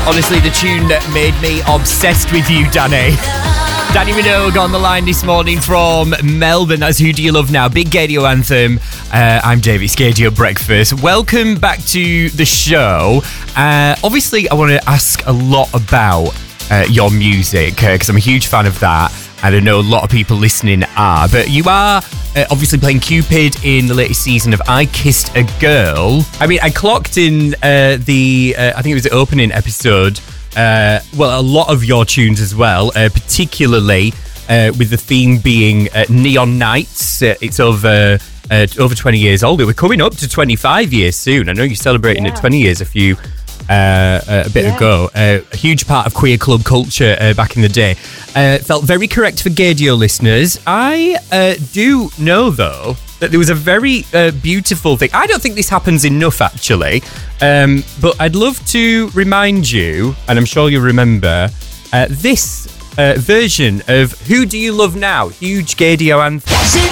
Honestly, the tune that made me obsessed with you, Danny. Danny Minogue on the line this morning from Melbourne. That's Who Do You Love Now? Big Gaydio anthem. I'm David, it's Gaydio Breakfast. Welcome back to the show. Obviously, I want to ask a lot about your music because I'm a huge fan of that. And I know a lot of people listening are. But you are obviously playing Cupid in the latest season of I Kissed a Girl. I mean, I clocked in I think it was the opening episode, a lot of your tunes as well, particularly with the theme being Neon Nights. It's over 20 years old. We're coming up to 25 years soon. I know you're celebrating at 20 years a bit ago. A huge part of queer club culture back in the day. Felt very correct for Gaydio listeners. I do know, though, that there was a very beautiful thing. I don't think this happens enough, actually. But I'd love to remind you, and I'm sure you'll remember, this version of Who Do You Love Now? Huge Gaydio anthem.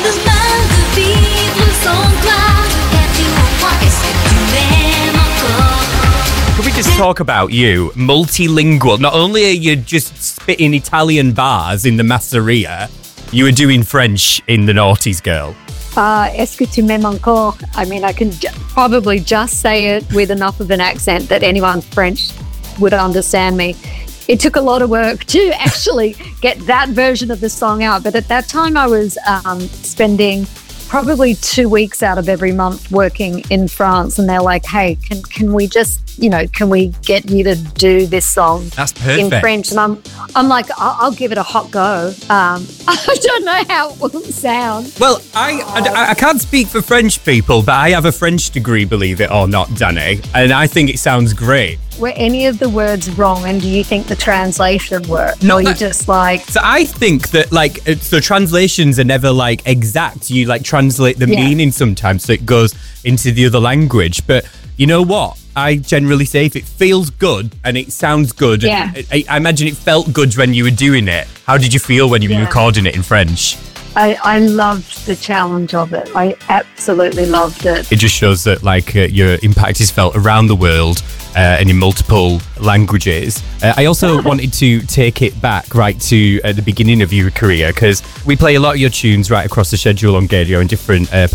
Can we just talk about you, multilingual? Not only are you just spitting Italian bars in the Masseria, you were doing French in the Naughties Girl. Est-ce que tu m'aimes encore? I mean, I can probably just say it with enough of an accent that anyone French would understand me. It took a lot of work to actually get that version of the song out. But at that time, I was spending probably 2 weeks out of every month working in France. And they're like, hey, can we just, can we get you to do this song? That's perfect. In French? And I'm like, I'll give it a hot go. I don't know how it will sound. Well, I can't speak for French people, but I have a French degree, believe it or not, Danny. And I think it sounds great. Were any of the words wrong, and do you think the translation worked? No, or you just like... So I think that the translations are never exact. You translate the meaning sometimes, so it goes into the other language. But you know what? I generally say if it feels good and it sounds good, I imagine it felt good when you were doing it. How did you feel when you were recording it in French? I loved the challenge of it. I absolutely loved it. It just shows that your impact is felt around the world and in multiple languages. I also wanted to take it back right to the beginning of your career because we play a lot of your tunes right across the schedule on Gaydio in different